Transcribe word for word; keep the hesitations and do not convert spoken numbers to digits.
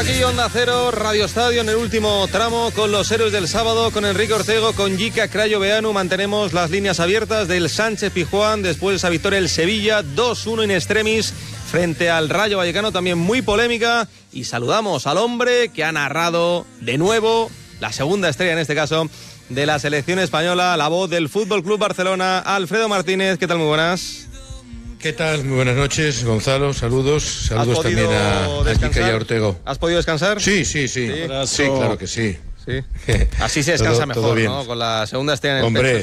aquí Onda Cero, Radio Estadio en el último tramo con los héroes del sábado, con Enrique Ortego, con Jica Crayo Beanu. Mantenemos las líneas abiertas del Sánchez Pizjuán después de esa victoria el Sevilla dos uno in extremis frente al Rayo Vallecano, también muy polémica. Y saludamos al hombre que ha narrado de nuevo la segunda estrella en este caso de la selección española, la voz del Fútbol Club Barcelona, Alfredo Martínez. ¿Qué tal? Muy buenas. ¿Qué tal? Muy buenas noches, Gonzalo. Saludos. Saludos también a, a Jica y a Ortego. ¿Has podido descansar? Sí, sí, sí. Sí, sí, claro que sí. Sí. Así se descansa todo, mejor, todo ¿no? Con la segunda estrella en el Hombre, pecho.